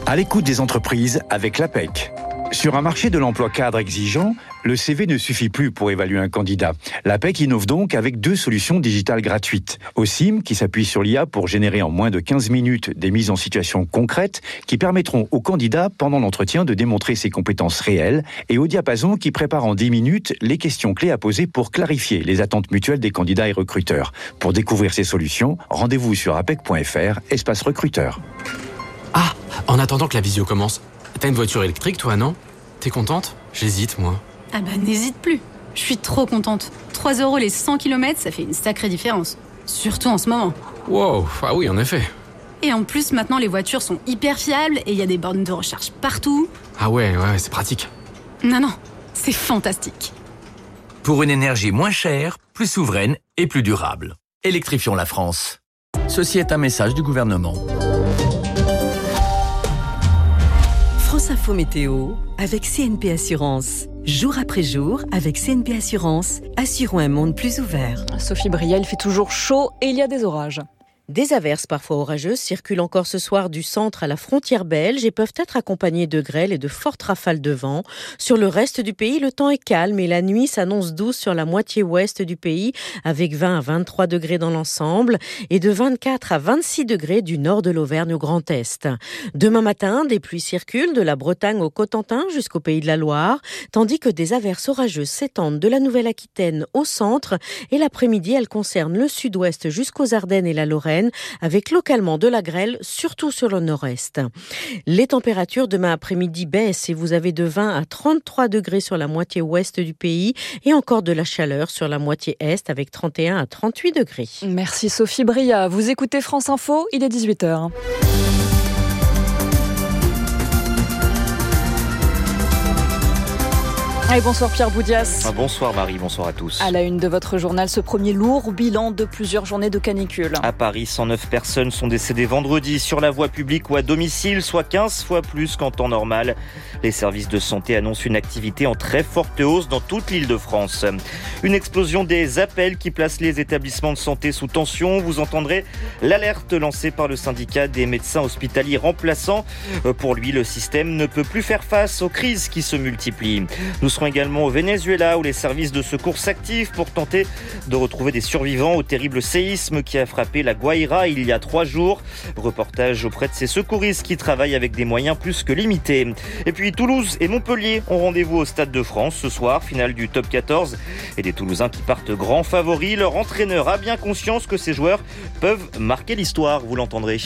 À l'écoute des entreprises avec l'APEC. Sur un marché de l'emploi cadre exigeant, le CV ne suffit plus pour évaluer un candidat. L'APEC innove donc avec 2 solutions digitales gratuites. OSIM, qui s'appuie sur l'IA pour générer en moins de 15 minutes des mises en situation concrètes qui permettront au candidat, pendant l'entretien, de démontrer ses compétences réelles, et au Diapason, qui prépare en 10 minutes les questions clés à poser pour clarifier les attentes mutuelles des candidats et recruteurs. Pour découvrir ces solutions, rendez-vous sur apec.fr, espace recruteur. Ah, en attendant que la visio commence, t'as une voiture électrique, toi, non ? T'es contente ? J'hésite, moi. Ah bah, n'hésite plus. Je suis trop contente. 3 € les 100 km, ça fait une sacrée différence. Surtout en ce moment. Wow, ah oui, en effet. Et en plus, maintenant, les voitures sont hyper fiables et il y a des bornes de recharge partout. Ah ouais, c'est pratique. Non, c'est fantastique. Pour une énergie moins chère, plus souveraine et plus durable. Électrifions la France. Ceci est un message du gouvernement. France Info Météo avec CNP Assurance. Jour après jour, avec CNP Assurance, assurons un monde plus ouvert. Sophie Briel, il fait toujours chaud et il y a des orages. Des averses parfois orageuses circulent encore ce soir du centre à la frontière belge et peuvent être accompagnées de grêle et de fortes rafales de vent. Sur le reste du pays, le temps est calme et la nuit s'annonce douce sur la moitié ouest du pays, avec 20 à 23 degrés dans l'ensemble et de 24 à 26 degrés du nord de l'Auvergne au Grand Est. Demain matin, des pluies circulent de la Bretagne au Cotentin jusqu'au Pays de la Loire, tandis que des averses orageuses s'étendent de la Nouvelle-Aquitaine au centre et l'après-midi, elles concernent le sud-ouest jusqu'aux Ardennes et la Lorraine, avec localement de la grêle, surtout sur le nord-est. Les températures demain après-midi baissent et vous avez de 20 à 33 degrés sur la moitié ouest du pays et encore de la chaleur sur la moitié est avec 31 à 38 degrés. Merci Sophie Bria. Vous écoutez France Info, il est 18h. Allez, bonsoir Pierre Boudias. Bonsoir Marie, bonsoir à tous. À la une de votre journal, ce premier lourd bilan de plusieurs journées de canicule. À Paris, 109 personnes sont décédées vendredi sur la voie publique ou à domicile, soit 15 fois plus qu'en temps normal. Les services de santé annoncent une activité en très forte hausse dans toute l'Île-de-France. Une explosion des appels qui placent les établissements de santé sous tension. Vous entendrez l'alerte lancée par le syndicat des médecins hospitaliers remplaçants. Pour lui, le système ne peut plus faire face aux crises qui se multiplient. Nous serons également au Venezuela où les services de secours s'activent pour tenter de retrouver des survivants au terrible séisme qui a frappé la Guaira il y a 3 jours. Reportage auprès de ces secouristes qui travaillent avec des moyens plus que limités. Et puis Toulouse et Montpellier ont rendez-vous au Stade de France ce soir, finale du top 14. Et des Toulousains qui partent grands favoris. Leur entraîneur a bien conscience que ces joueurs peuvent marquer l'histoire, vous l'entendrez.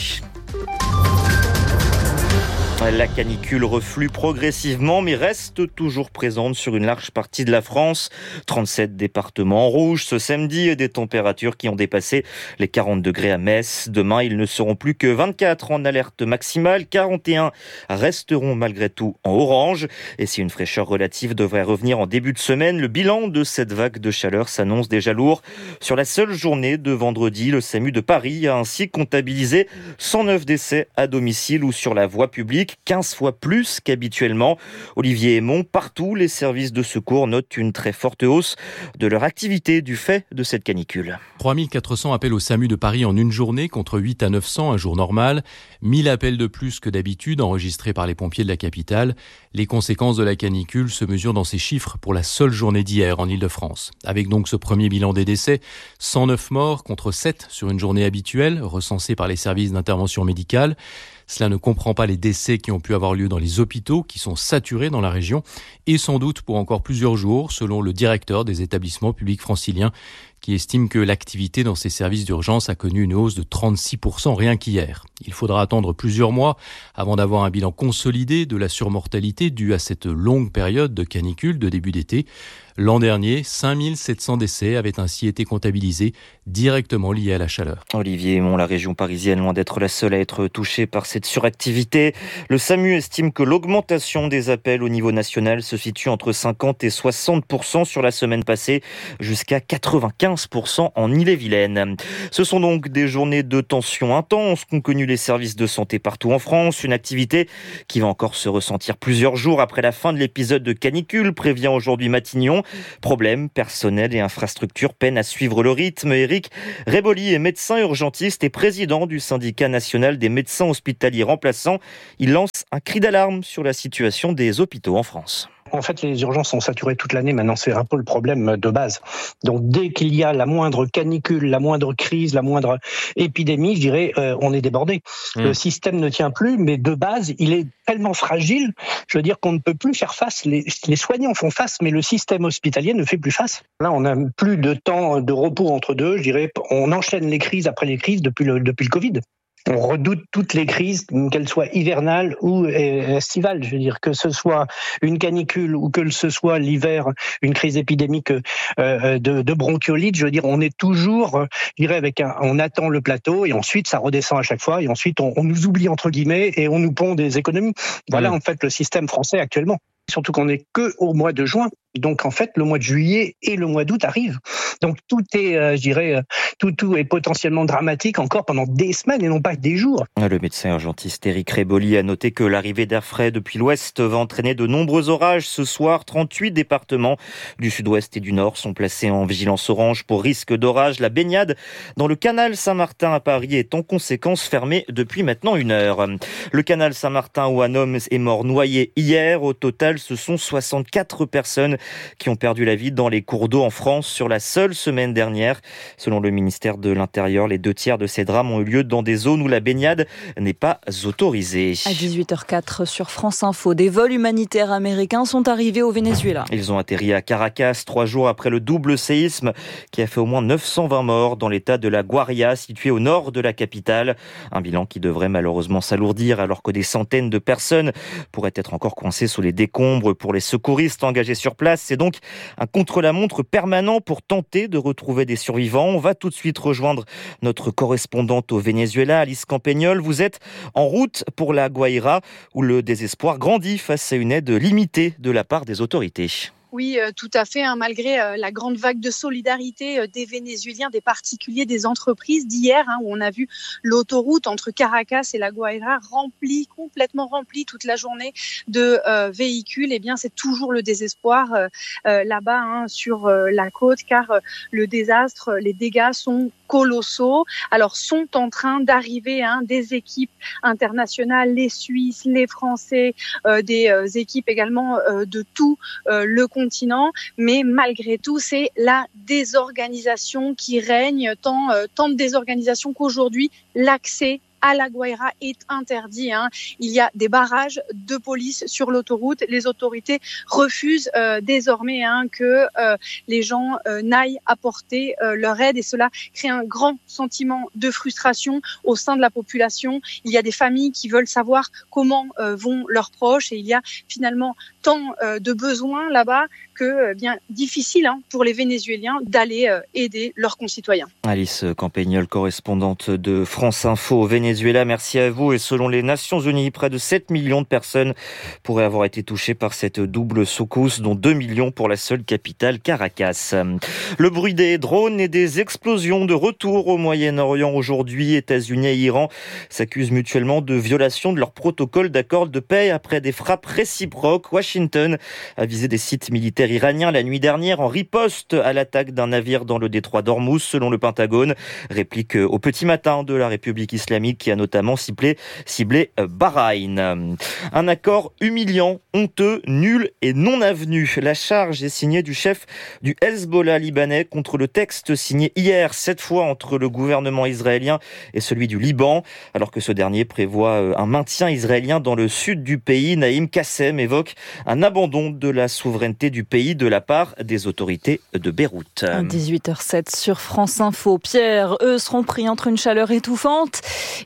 La canicule reflue progressivement mais reste toujours présente sur une large partie de la France. 37 départements en rouge ce samedi et des températures qui ont dépassé les 40 degrés à Metz. Demain, ils ne seront plus que 24 en alerte maximale. 41 resteront malgré tout en orange. Et si une fraîcheur relative devrait revenir en début de semaine, le bilan de cette vague de chaleur s'annonce déjà lourd. Sur la seule journée de vendredi, le SAMU de Paris a ainsi comptabilisé 109 décès à domicile ou sur la voie publique. 15 fois plus qu'habituellement. Olivier Aymon, partout, les services de secours notent une très forte hausse de leur activité du fait de cette canicule. 3400 appels au SAMU de Paris en une journée contre 8 à 900 un jour normal. 1000 appels de plus que d'habitude enregistrés par les pompiers de la capitale. Les conséquences de la canicule se mesurent dans ces chiffres pour la seule journée d'hier en Île-de-France. Avec donc ce premier bilan des décès, 109 morts contre 7 sur une journée habituelle recensée par les services d'intervention médicale. Cela ne comprend pas les décès qui ont pu avoir lieu dans les hôpitaux qui sont saturés dans la région et sans doute pour encore plusieurs jours, selon le directeur des établissements publics franciliens qui estime que l'activité dans ces services d'urgence a connu une hausse de 36% rien qu'hier. Il faudra attendre plusieurs mois avant d'avoir un bilan consolidé de la surmortalité due à cette longue période de canicule de début d'été. L'an dernier, 5700 décès avaient ainsi été comptabilisés directement liés à la chaleur. Olivier Aymon, la région parisienne, loin d'être la seule à être touchée par cette suractivité. Le SAMU estime que l'augmentation des appels au niveau national se situe entre 50 et 60% sur la semaine passée, jusqu'à 95% 15% en Ille-et-Vilaine. Ce sont donc des journées de tension intense qu'ont connu les services de santé partout en France. Une activité qui va encore se ressentir plusieurs jours après la fin de l'épisode de canicule, prévient aujourd'hui Matignon. Problème, personnel et infrastructures peinent à suivre le rythme. Éric Réboli est médecin urgentiste et président du syndicat national des médecins hospitaliers remplaçants. Il lance un cri d'alarme sur la situation des hôpitaux en France. En fait, les urgences sont saturées toute l'année. Maintenant, c'est un peu le problème de base. Donc, dès qu'il y a la moindre canicule, la moindre crise, la moindre épidémie, je dirais, on est débordé. Le système ne tient plus, mais de base, il est tellement fragile, je veux dire qu'on ne peut plus faire face. Les soignants font face, mais le système hospitalier ne fait plus face. Là, on n'a plus de temps de repos entre deux. Je dirais, on enchaîne les crises après les crises depuis le Covid. On redoute toutes les crises, qu'elles soient hivernales ou estivales. Je veux dire, que ce soit une canicule ou que ce soit l'hiver, une crise épidémique de bronchiolite. Je veux dire, on est toujours, je dirais, on attend le plateau et ensuite ça redescend à chaque fois et ensuite on nous oublie entre guillemets et on nous pond des économies. Voilà en fait le système français actuellement. Surtout qu'on n'est que au mois de juin. Donc en fait, le mois de juillet et le mois d'août arrivent. Donc tout est, je dirais, tout est potentiellement dramatique encore pendant des semaines et non pas des jours. Le médecin urgentiste Éric Réboli a noté que l'arrivée d'air frais depuis l'ouest va entraîner de nombreux orages. Ce soir, 38 départements du sud-ouest et du nord sont placés en vigilance orange pour risque d'orage. La baignade dans le canal Saint-Martin à Paris est en conséquence fermée depuis maintenant 1 heure. Le canal Saint-Martin où un homme est mort noyé hier. Au total, ce sont 64 personnes qui ont perdu la vie dans les cours d'eau en France sur la seule semaine dernière. Selon le ministère de l'Intérieur, les 2 tiers de ces drames ont eu lieu dans des zones où la baignade n'est pas autorisée. À 18h04 sur France Info, des vols humanitaires américains sont arrivés au Venezuela. Ils ont atterri à Caracas 3 jours après le double séisme qui a fait au moins 920 morts dans l'état de la Guaria, situé au nord de la capitale. Un bilan qui devrait malheureusement s'alourdir alors que des centaines de personnes pourraient être encore coincées sous les décombres. Pour les secouristes engagés sur place, c'est donc un contre-la-montre permanent pour tenter de retrouver des survivants. On va tout de suite rejoindre notre correspondante au Venezuela, Alice Campagnol. Vous êtes en route pour la Guaira, où le désespoir grandit face à une aide limitée de la part des autorités. Oui, tout à fait. Malgré la grande vague de solidarité des Vénézuéliens, des particuliers, des entreprises d'hier, où on a vu l'autoroute entre Caracas et la Guaira complètement remplie toute la journée de véhicules, eh bien c'est toujours le désespoir là-bas sur la côte, car le désastre, les dégâts sont colossaux. Alors sont en train d'arriver des équipes internationales, les Suisses, les Français, des équipes également de tout le continent, mais malgré tout, c'est la désorganisation qui règne, tant de désorganisation qu'aujourd'hui, l'accès à la Guaira est interdit. Il y a des barrages de police sur l'autoroute. Les autorités refusent désormais que les gens n'aillent apporter leur aide et cela crée un grand sentiment de frustration au sein de la population. Il y a des familles qui veulent savoir comment vont leurs proches et il y a finalement tant de besoins là-bas que bien difficile pour les Vénézuéliens d'aller aider leurs concitoyens. Alice Campagnol, correspondante de France Info au Venezuela, merci à vous. Et selon les Nations Unies, près de 7 millions de personnes pourraient avoir été touchées par cette double secousse, dont 2 millions pour la seule capitale, Caracas. Le bruit des drones et des explosions de retour au Moyen-Orient aujourd'hui. États-Unis et Iran s'accusent mutuellement de violation de leur protocole d'accord de paix après des frappes réciproques. Washington a visé des sites militaires iraniens la nuit dernière en riposte à l'attaque d'un navire dans le détroit d'Ormuz, selon le Pentagone. Réplique au petit matin de la République islamique qui a notamment ciblé Bahreïn. Un accord humiliant, honteux, nul et non avenu. La charge est signée du chef du Hezbollah libanais contre le texte signé hier, cette fois entre le gouvernement israélien et celui du Liban, alors que ce dernier prévoit un maintien israélien dans le sud du pays. Naïm Kassem évoque un abandon de la souveraineté du pays de la part des autorités de Beyrouth. À 18h07 sur France Info. Pierre, eux seront pris entre une chaleur étouffante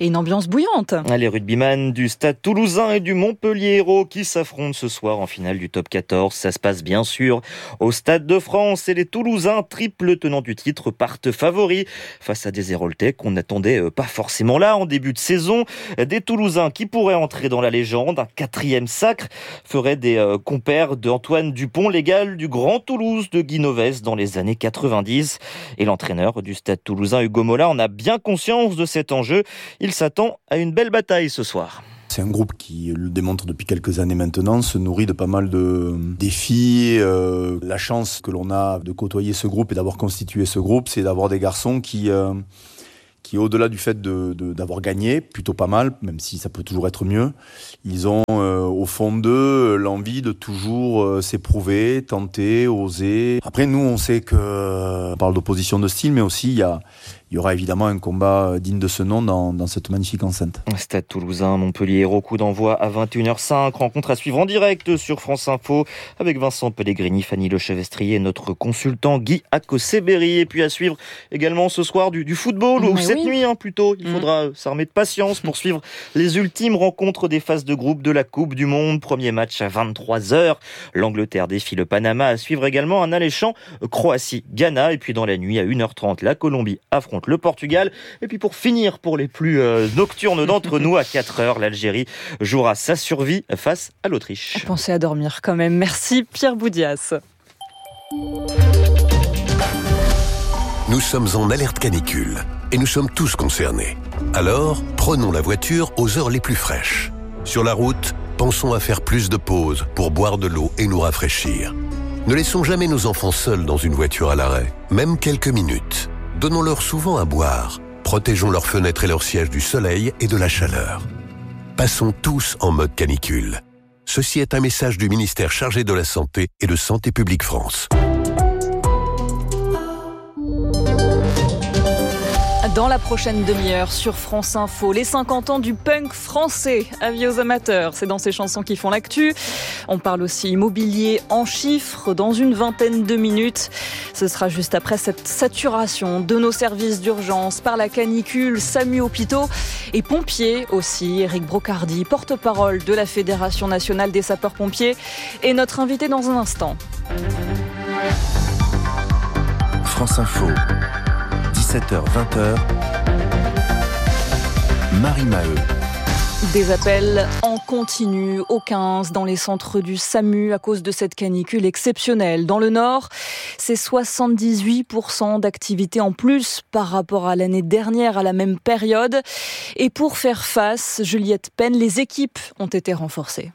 et une ambiance bouillante. Les rugbyman du Stade Toulousain et du Montpellier Hérault qui s'affrontent ce soir en finale du top 14. Ça se passe bien sûr au Stade de France et les Toulousains, triple tenant du titre, partent favoris face à des Héraultais qu'on n'attendait pas forcément là en début de saison. Des Toulousains qui pourraient entrer dans la légende. Un 4e sacre ferait des compères d'Antoine Dupont, l'égal du Grand Toulouse de Guy Novès dans les années 90. Et l'entraîneur du Stade Toulousain, Hugo Mola, en a bien conscience de cet enjeu. Il s'attend à une belle bataille ce soir. C'est un groupe qui le démontre depuis quelques années maintenant, se nourrit de pas mal de défis. La chance que l'on a de côtoyer ce groupe et d'avoir constitué ce groupe, c'est d'avoir des garçons qui au-delà du fait d'avoir gagné, plutôt pas mal, même si ça peut toujours être mieux, ils ont au fond d'eux l'envie de toujours s'éprouver, tenter, oser. Après, nous, on sait on parle d'opposition de style, mais aussi il y aura évidemment un combat digne de ce nom dans cette magnifique enceinte. Stade Toulousain, Montpellier Hérault, coup d'envoi à 21h05. Rencontre à suivre en direct sur France Info avec Vincent Pellegrini, Fanny Lechevestrier et notre consultant Guy Akoseberi. Et puis à suivre également ce soir du football, ou cette nuit plutôt. Il faudra s'armer de patience pour suivre les ultimes rencontres des phases de groupe de la Coupe du Monde. Premier match à 23h. L'Angleterre défie le Panama. À suivre également un alléchant Croatie-Ghana. Et puis dans la nuit à 1h30, la Colombie affronte le Portugal. Et puis pour finir, pour les plus nocturnes d'entre nous, à 4h, l'Algérie jouera sa survie face à l'Autriche. Pensez à dormir quand même. Merci Pierre Boudias. Nous sommes en alerte canicule et nous sommes tous concernés. Alors, prenons la voiture aux heures les plus fraîches. Sur la route, pensons à faire plus de pauses pour boire de l'eau et nous rafraîchir. Ne laissons jamais nos enfants seuls dans une voiture à l'arrêt, même quelques minutes. Donnons-leur souvent à boire. Protégeons leurs fenêtres et leurs sièges du soleil et de la chaleur. Passons tous en mode canicule. Ceci est un message du ministère chargé de la Santé et de Santé publique France. Dans la prochaine demi-heure sur France Info, les 50 ans du punk français. Avis aux amateurs, c'est dans ces chansons qui font l'actu. On parle aussi immobilier en chiffres dans une vingtaine de minutes. Ce sera juste après cette saturation de nos services d'urgence par la canicule, SAMU hôpitaux et pompiers aussi. Éric Brocardi, porte-parole de la Fédération nationale des sapeurs-pompiers, est notre invité dans un instant. France Info. 17h-20h, Marie Maheu. Des appels en continu au 15 dans les centres du SAMU à cause de cette canicule exceptionnelle. Dans le Nord, c'est 78% d'activité en plus par rapport à l'année dernière à la même période. Et pour faire face, Juliette Penn, les équipes ont été renforcées.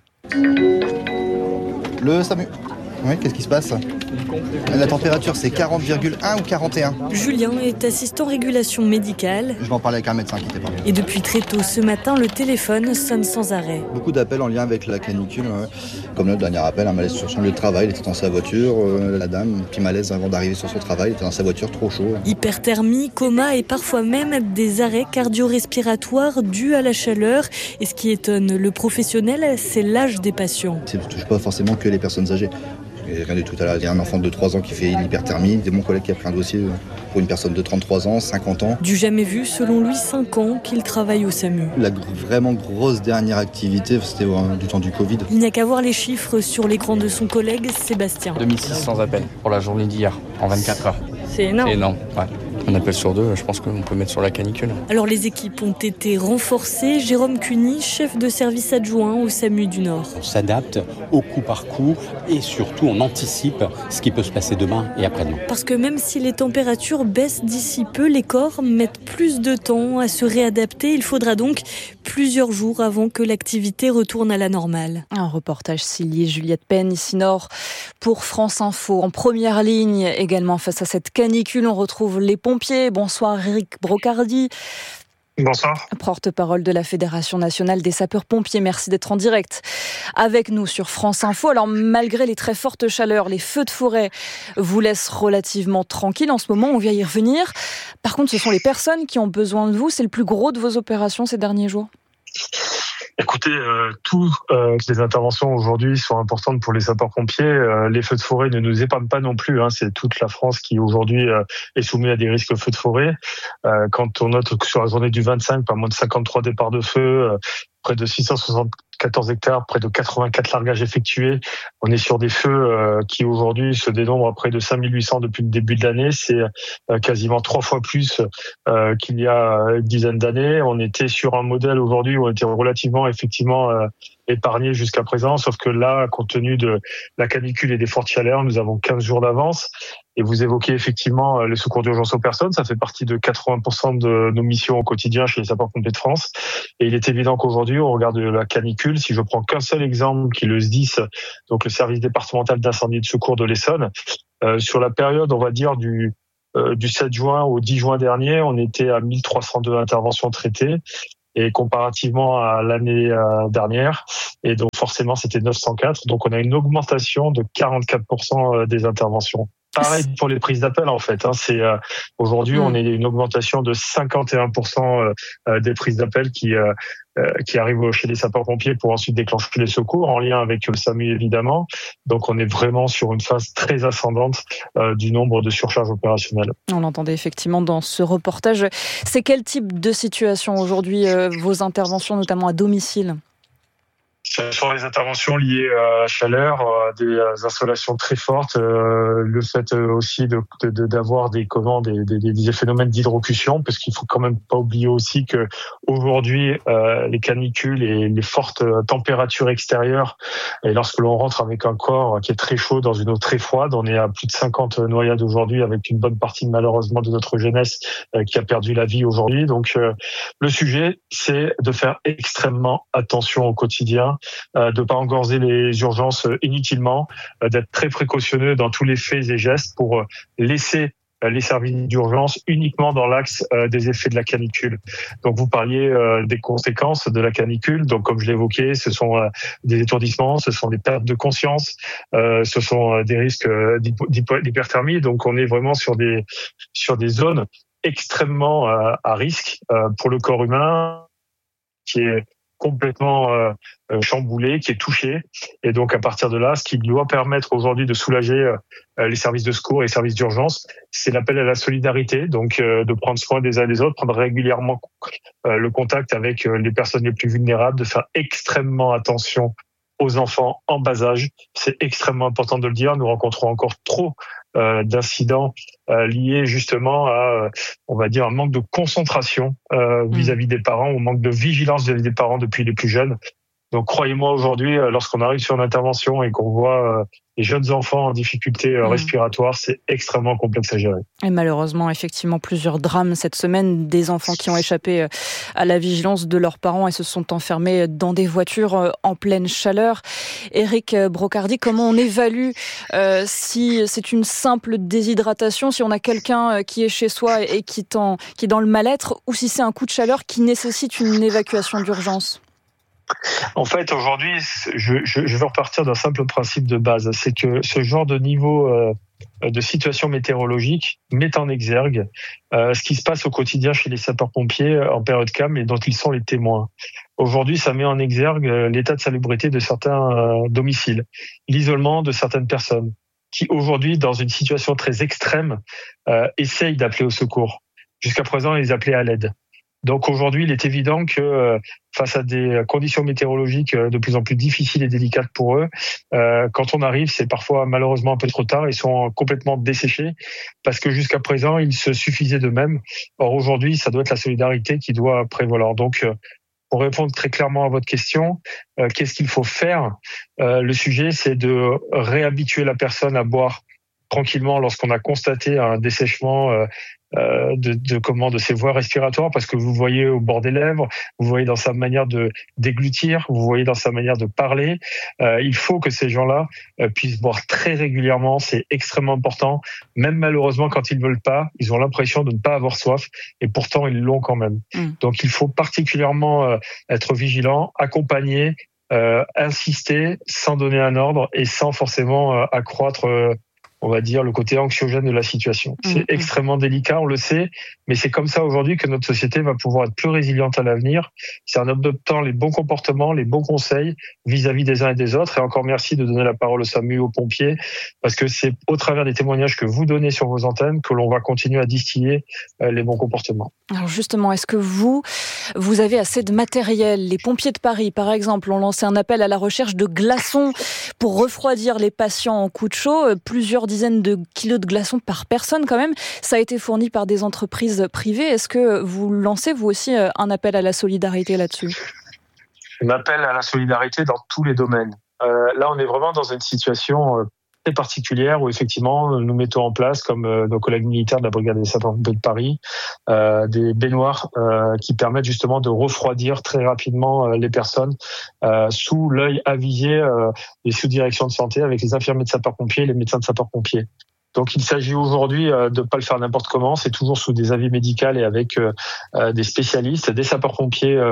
Le SAMU. Oui, qu'est-ce qui se passe ? La température, c'est 40,1 ou 41. Julien est assistant régulation médicale. Je vais en parler avec un médecin, qui n'était pas. Et depuis très tôt ce matin, le téléphone sonne sans arrêt. Beaucoup d'appels en lien avec la canicule. Comme le dernier appel, un malaise sur son lieu de travail. Il était dans sa voiture. La dame, petit malaise avant d'arriver sur son travail. Il était dans sa voiture, trop chaud. Hyperthermie, coma et parfois même des arrêts cardio-respiratoires dus à la chaleur. Et ce qui étonne le professionnel, c'est l'âge des patients. Ça ne touche pas forcément que les personnes âgées. Rien du tout. Il y a un enfant de 3 ans qui fait une hyperthermie. C'est mon collègue qui a pris un dossier pour une personne de 33 ans, 50 ans. Du jamais vu, selon lui, 5 ans qu'il travaille au SAMU. La vraiment grosse dernière activité, c'était du temps du Covid. Il n'y a qu'à voir les chiffres sur l'écran de son collègue Sébastien. 2600 appels pour la journée d'hier, en 24 heures. C'est énorme. C'est énorme, ouais. Un appel sur 2, je pense qu'on peut mettre sur la canicule. Alors les équipes ont été renforcées. Jérôme Cuny, chef de service adjoint au SAMU du Nord. On s'adapte au coup par coup et surtout on anticipe ce qui peut se passer demain et après-demain. Parce que même si les températures baissent d'ici peu, les corps mettent plus de temps à se réadapter. Il faudra donc plusieurs jours avant que l'activité retourne à la normale. Un reportage signé Juliette Penn, ici Nord, pour France Info. En première ligne également face à cette canicule, on retrouve les pompiers. Bonsoir Éric Brocardi. Bonsoir. Porte-parole de la Fédération nationale des sapeurs-pompiers. Merci d'être en direct avec nous sur France Info. Alors malgré les très fortes chaleurs, les feux de forêt vous laissent relativement tranquille en ce moment. On vient y revenir. Par contre, ce sont les personnes qui ont besoin de vous. C'est le plus gros de vos opérations ces derniers jours. Écoutez, toutes les interventions aujourd'hui sont importantes pour les sapeurs-pompiers. Les feux de forêt ne nous épargnent pas non plus. C'est toute la France qui aujourd'hui est soumise à des risques feux de forêt. Quand on note que sur la journée du 25, pas moins de 53 départs de feu, près de 674 hectares, près de 84 largages effectués. On est sur des feux qui aujourd'hui se dénombrent à près de 5800 depuis le début de l'année. C'est quasiment 3 fois plus qu'il y a une dizaine d'années. On était sur un modèle aujourd'hui où on était relativement effectivement épargné jusqu'à présent, sauf que là, compte tenu de la canicule et des fortes chaleurs, nous avons 15 jours d'avance. Et vous évoquez effectivement le secours d'urgence aux personnes. Ça fait partie de 80% de nos missions au quotidien chez les sapeurs-pompiers de France. Et il est évident qu'aujourd'hui, au regard de la canicule, si je prends qu'un seul exemple, qui est le SDIS, donc le service départemental d'incendie et de secours de l'Essonne, sur la période, on va dire, du 7 juin au 10 juin dernier, on était à 1302 interventions traitées. Et comparativement à l'année dernière, et donc forcément c'était 904, donc on a une augmentation de 44% des interventions. Pareil pour les prises d'appel en fait. C'est aujourd'hui on est une augmentation de 51% des prises d'appel qui arrivent chez les sapeurs-pompiers pour ensuite déclencher les secours en lien avec le SAMU évidemment. Donc on est vraiment sur une phase très ascendante du nombre de surcharges opérationnelles. On l'entendait effectivement dans ce reportage. C'est quel type de situation aujourd'hui vos interventions notamment à domicile ? Ce sont les interventions liées à la chaleur, des installations très fortes, le fait aussi d'avoir des phénomènes d'hydrocution, parce qu'il faut quand même pas oublier aussi que aujourd'hui les canicules et les fortes températures extérieures, et lorsque l'on rentre avec un corps qui est très chaud dans une eau très froide, on est à plus de 50 noyades aujourd'hui, avec une bonne partie malheureusement de notre jeunesse qui a perdu la vie aujourd'hui. Donc le sujet, c'est de faire extrêmement attention au quotidien, de pas engorger les urgences inutilement, d'être très précautionneux dans tous les faits et gestes pour laisser les services d'urgence uniquement dans l'axe des effets de la canicule. Donc vous parliez des conséquences de la canicule. Donc comme je l'évoquais, ce sont des étourdissements, ce sont des pertes de conscience, ce sont des risques d'hyperthermie. Donc on est vraiment sur des zones extrêmement à risque pour le corps humain, qui est complètement chamboulé, qui est touché. Et donc, à partir de là, ce qui doit permettre aujourd'hui de soulager les services de secours et les services d'urgence, c'est l'appel à la solidarité. Donc, de prendre soin des uns et des autres, prendre régulièrement le contact avec les personnes les plus vulnérables, de faire extrêmement attention aux enfants en bas âge. C'est extrêmement important de le dire. Nous rencontrons encore trop d'incidents liés justement à, on va dire, un manque de concentration vis-à-vis des parents, au manque de vigilance vis-à-vis des parents depuis les plus jeunes. Donc croyez-moi, aujourd'hui, lorsqu'on arrive sur une intervention et qu'on voit les jeunes enfants en difficulté respiratoire, c'est extrêmement complexe à gérer. Et malheureusement, effectivement, plusieurs drames cette semaine, des enfants qui ont échappé à la vigilance de leurs parents et se sont enfermés dans des voitures en pleine chaleur. Éric Brocardi, comment on évalue si c'est une simple déshydratation, si on a quelqu'un qui est chez soi et qui est dans le mal-être, ou si c'est un coup de chaleur qui nécessite une évacuation d'urgence ? En fait, aujourd'hui, je veux repartir d'un simple principe de base, c'est que ce genre de niveau de situation météorologique met en exergue ce qui se passe au quotidien chez les sapeurs-pompiers en période calme et dont ils sont les témoins. Aujourd'hui, ça met en exergue l'état de salubrité de certains domiciles, l'isolement de certaines personnes qui, aujourd'hui, dans une situation très extrême, essayent d'appeler au secours. Jusqu'à présent, ils appelaient à l'aide. Donc aujourd'hui, il est évident que face à des conditions météorologiques de plus en plus difficiles et délicates pour eux, quand on arrive, c'est parfois malheureusement un peu trop tard. Ils sont complètement desséchés parce que jusqu'à présent, ils se suffisaient d'eux-mêmes. Or aujourd'hui, ça doit être la solidarité qui doit prévaloir. Donc pour répondre très clairement à votre question, qu'est-ce qu'il faut faire ? Le sujet, c'est de réhabituer la personne à boire tranquillement lorsqu'on a constaté un dessèchement de ses voies respiratoires, parce que vous voyez au bord des lèvres, vous voyez dans sa manière de déglutir, vous voyez dans sa manière de parler. Il faut que ces gens-là puissent boire très régulièrement, c'est extrêmement important. Même malheureusement, quand ils veulent pas, ils ont l'impression de ne pas avoir soif, et pourtant ils l'ont quand même. Donc il faut particulièrement être vigilant, accompagner, insister, sans donner un ordre et sans forcément accroître on va dire, le côté anxiogène de la situation. C'est extrêmement délicat, on le sait, mais c'est comme ça aujourd'hui que notre société va pouvoir être plus résiliente à l'avenir. C'est en adoptant les bons comportements, les bons conseils vis-à-vis des uns et des autres. Et encore merci de donner la parole au SAMU, aux pompiers, parce que c'est au travers des témoignages que vous donnez sur vos antennes que l'on va continuer à distiller les bons comportements. Alors justement, est-ce que vous avez assez de matériel ? Les pompiers de Paris, par exemple, ont lancé un appel à la recherche de glaçons pour refroidir les patients en coup de chaud. Plusieurs dizaines de kilos de glaçons par personne quand même. Ça a été fourni par des entreprises privées. Est-ce que vous lancez vous aussi un appel à la solidarité là-dessus ? Un appel à la solidarité dans tous les domaines. Là, on est vraiment dans une situation très particulière où effectivement nous mettons en place, comme nos collègues militaires de la brigade des sapeurs-pompiers de Paris, des baignoires qui permettent justement de refroidir très rapidement les personnes sous l'œil avisé des sous-directions de santé avec les infirmiers de sapeurs-pompiers et les médecins de sapeurs-pompiers. Donc il s'agit aujourd'hui de ne pas le faire n'importe comment, c'est toujours sous des avis médicaux et avec des spécialistes, des sapeurs-pompiers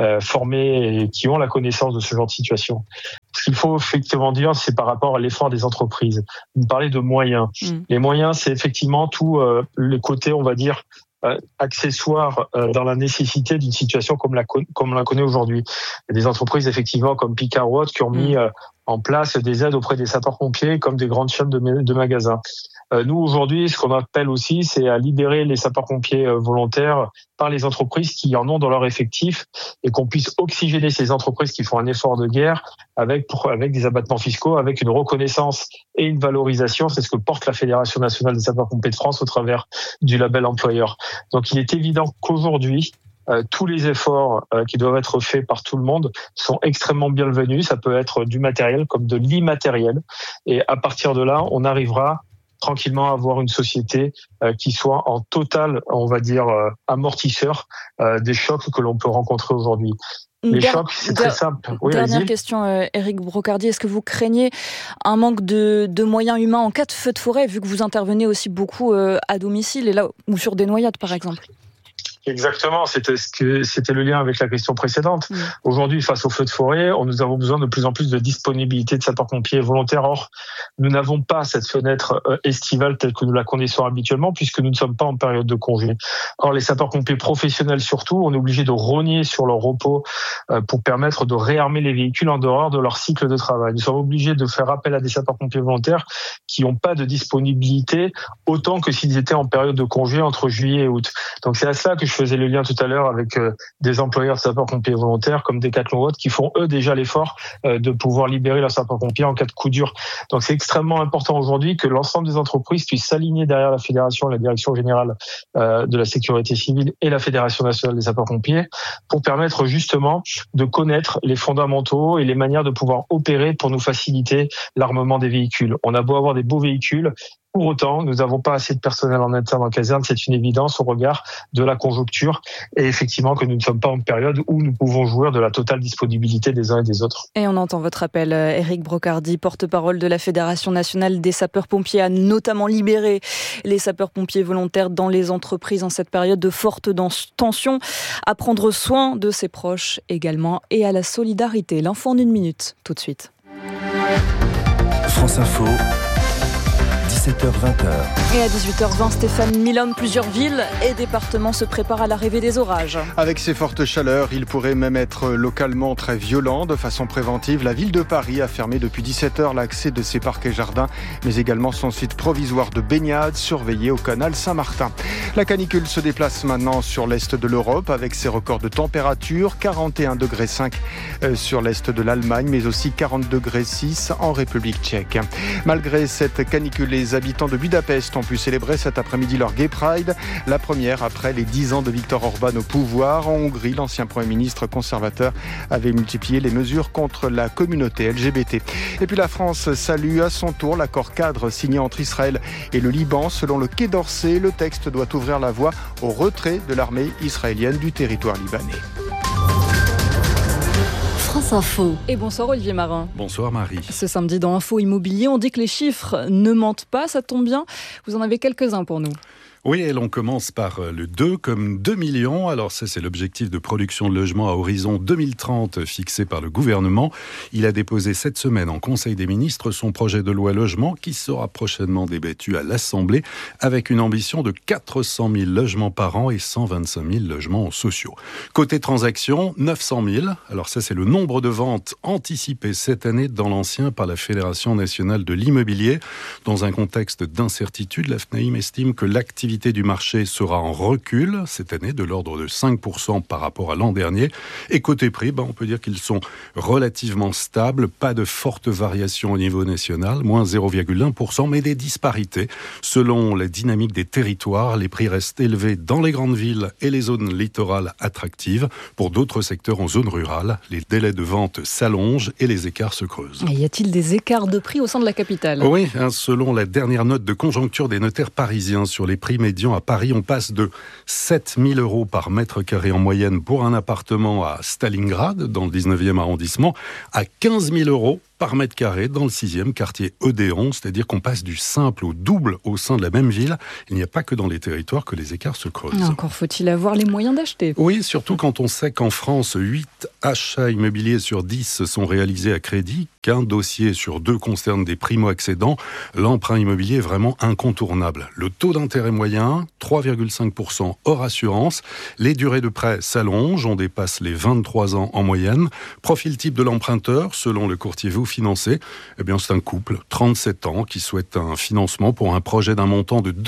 formés et qui ont la connaissance de ce genre de situation. Ce qu'il faut effectivement dire, c'est par rapport à l'effort des entreprises. Vous parlez de moyens. Les moyens, c'est effectivement tout le côté, on va dire, accessoire dans la nécessité d'une situation comme on la connaît aujourd'hui. Il y a des entreprises effectivement comme Picard ou autres qui ont mis en place des aides auprès des sapeurs-pompiers comme des grandes chaînes de magasins. Nous, aujourd'hui, ce qu'on appelle aussi, c'est à libérer les sapeurs-pompiers volontaires par les entreprises qui en ont dans leur effectif et qu'on puisse oxygéner ces entreprises qui font un effort de guerre avec des abattements fiscaux, avec une reconnaissance et une valorisation. C'est ce que porte la Fédération nationale des sapeurs-pompiers de France au travers du label employeur. Donc, il est évident qu'aujourd'hui, tous les efforts qui doivent être faits par tout le monde sont extrêmement bienvenus. Ça peut être du matériel comme de l'immatériel. Et à partir de là, on arrivera tranquillement à avoir une société qui soit en total, on va dire, amortisseur des chocs que l'on peut rencontrer aujourd'hui. Les chocs, c'est très simple. Oui, dernière question, Éric Brocardi. Est-ce que vous craignez un manque de moyens humains en cas de feu de forêt, vu que vous intervenez aussi beaucoup à domicile et là, ou sur des noyades, par exemple ? Exactement, c'était le lien avec la question précédente. Aujourd'hui, face au feu de forêt, nous avons besoin de plus en plus de disponibilité de sapeurs-pompiers volontaires. Or, nous n'avons pas cette fenêtre estivale telle que nous la connaissons habituellement, puisque nous ne sommes pas en période de congé. Or, les sapeurs-pompiers professionnels surtout, on est obligé de rogner sur leur repos pour permettre de réarmer les véhicules en dehors de leur cycle de travail. Nous sommes obligés de faire appel à des sapeurs-pompiers volontaires qui n'ont pas de disponibilité autant que s'ils étaient en période de congé entre juillet et août. Donc, c'est à cela que je faisais le lien tout à l'heure avec des employeurs de sapeurs-pompiers volontaires comme Decathlon ou autres qui font eux déjà l'effort de pouvoir libérer leurs sapeurs-pompiers en cas de coup dur. Donc c'est extrêmement important aujourd'hui que l'ensemble des entreprises puissent s'aligner derrière la fédération, la direction générale de la sécurité civile et la Fédération nationale des sapeurs-pompiers pour permettre justement de connaître les fondamentaux et les manières de pouvoir opérer pour nous faciliter l'armement des véhicules. On a beau avoir des beaux véhicules, pour autant, nous n'avons pas assez de personnel en interne en caserne, c'est une évidence au regard de la conjoncture et effectivement que nous ne sommes pas en période où nous pouvons jouir de la totale disponibilité des uns et des autres. Et on entend votre appel, Éric Brocardi, porte-parole de la Fédération nationale des sapeurs-pompiers, à notamment libérer les sapeurs-pompiers volontaires dans les entreprises en cette période de forte tension, à prendre soin de ses proches également et à la solidarité. L'info en 1 minute, tout de suite. France Info. 17h-20h. Et à 18h20, Stéphane Milhomme, plusieurs villes et départements se préparent à l'arrivée des orages. Avec ces fortes chaleurs, il pourrait même être localement très violent. De façon préventive, la ville de Paris a fermé depuis 17h l'accès de ses parcs et jardins, mais également son site provisoire de baignade surveillé au canal Saint-Martin. La canicule se déplace maintenant sur l'est de l'Europe avec ses records de température, 41,5 degrés sur l'est de l'Allemagne, mais aussi 40,6 degrés en République tchèque. Malgré cette canicule, les habitants de Budapest ont pu célébrer cet après-midi leur Gay Pride, la première après les 10 ans de Viktor Orban au pouvoir. En Hongrie, l'ancien Premier ministre conservateur avait multiplié les mesures contre la communauté LGBT. Et puis la France salue à son tour l'accord cadre signé entre Israël et le Liban. Selon le Quai d'Orsay, le texte doit ouvrir la voie au retrait de l'armée israélienne du territoire libanais. France Info. Et bonsoir Olivier Marin. Bonsoir Marie. Ce samedi dans Info Immobilier, on dit que les chiffres ne mentent pas, ça tombe bien. Vous en avez quelques-uns pour nous. Oui, et l'on commence par le 2 comme 2 millions. Alors ça, c'est l'objectif de production de logements à horizon 2030 fixé par le gouvernement. Il a déposé cette semaine en Conseil des ministres son projet de loi logement qui sera prochainement débattu à l'Assemblée avec une ambition de 400 000 logements par an et 125 000 logements sociaux. Côté transactions, 900 000. Alors ça, c'est le nombre de ventes anticipées cette année dans l'ancien par la Fédération nationale de l'immobilier. Dans un contexte d'incertitude, la FNAIM estime que l'activité du marché sera en recul cette année de l'ordre de 5% par rapport à l'an dernier. Et côté prix, on peut dire qu'ils sont relativement stables, pas de fortes variations au niveau national, moins 0,1%, mais des disparités. Selon la dynamique des territoires, les prix restent élevés dans les grandes villes et les zones littorales attractives. Pour d'autres secteurs en zone rurale, les délais de vente s'allongent et les écarts se creusent. Et y a-t-il des écarts de prix au sein de la capitale ? Oui, selon la dernière note de conjoncture des notaires parisiens sur les prix médian à Paris, on passe de 7 000 € par mètre carré en moyenne pour un appartement à Stalingrad, dans le 19e arrondissement, à 15 000 € par mètre carré dans le 6e quartier Odéon, c'est-à-dire qu'on passe du simple au double au sein de la même ville. Il n'y a pas que dans les territoires que les écarts se creusent. Encore faut-il avoir les moyens d'acheter. Oui, surtout quand on sait qu'en France, 8 achats immobiliers sur 10 sont réalisés à crédit, qu'un dossier sur 2 concerne des primo-accédants. L'emprunt immobilier est vraiment incontournable. Le taux d'intérêt moyen, 3,5% hors assurance. Les durées de prêt s'allongent, on dépasse les 23 ans en moyenne. Profil type de l'emprunteur, selon le courtier vous financé, c'est un couple, 37 ans, qui souhaite un financement pour un projet d'un montant de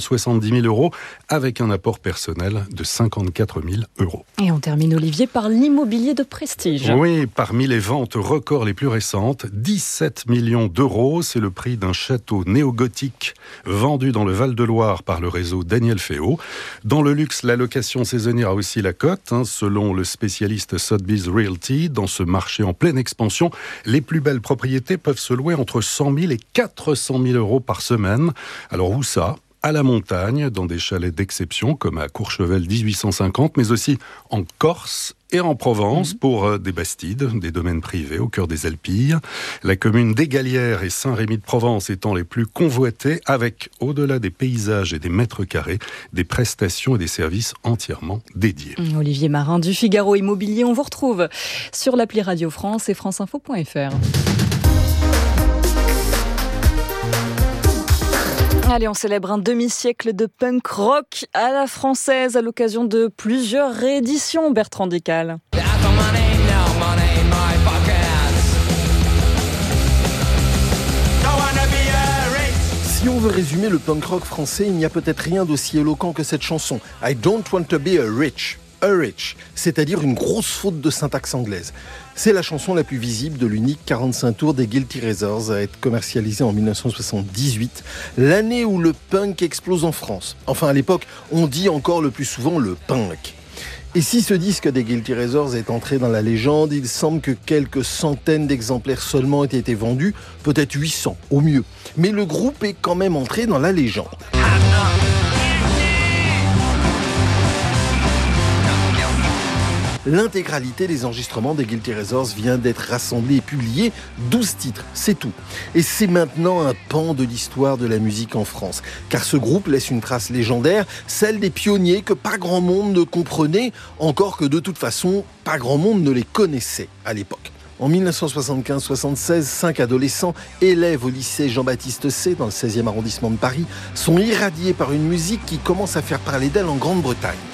270 000 € avec un apport personnel de 54 000 €. Et on termine, Olivier, par l'immobilier de prestige. Oui, parmi les ventes records les plus récentes, 17 millions d'euros, c'est le prix d'un château néo-gothique vendu dans le Val-de-Loire par le réseau Daniel Féau. Dans le luxe, la location saisonnière a aussi la cote. Selon le spécialiste Sotheby's Realty, dans ce marché en pleine expansion, les plus belles propriétés peuvent se louer entre 100 000 et 400 000 € par semaine. Alors où ça ? À la montagne, dans des chalets d'exception comme à Courchevel 1850, mais aussi en Corse et en Provence pour des bastides, des domaines privés au cœur des Alpilles. La commune d'Égalières et Saint-Rémy-de-Provence étant les plus convoitées, avec, au-delà des paysages et des mètres carrés, des prestations et des services entièrement dédiés. Olivier Marin du Figaro Immobilier, on vous retrouve sur l'appli Radio France et franceinfo.fr. Allez, on célèbre un demi-siècle de punk rock à la française à l'occasion de plusieurs rééditions, Bertrand Dical. Si on veut résumer le punk rock français, il n'y a peut-être rien d'aussi éloquent que cette chanson. I don't want to be a rich, c'est-à-dire une grosse faute de syntaxe anglaise. C'est la chanson la plus visible de l'unique 45 tours des Guilty Razors à être commercialisée en 1978, l'année où le punk explose en France. Enfin, à l'époque, on dit encore le plus souvent le punk. Et si ce disque des Guilty Razors est entré dans la légende, il semble que quelques centaines d'exemplaires seulement aient été vendus, peut-être 800 au mieux. Mais le groupe est quand même entré dans la légende. L'intégralité des enregistrements des Guilty Razors vient d'être rassemblée et publiée, 12 titres, c'est tout. Et c'est maintenant un pan de l'histoire de la musique en France, car ce groupe laisse une trace légendaire, celle des pionniers que pas grand monde ne comprenait, encore que de toute façon, pas grand monde ne les connaissait à l'époque. En 1975-76, 5 adolescents, élèves au lycée Jean-Baptiste C, dans le 16e arrondissement de Paris, sont irradiés par une musique qui commence à faire parler d'elle en Grande-Bretagne.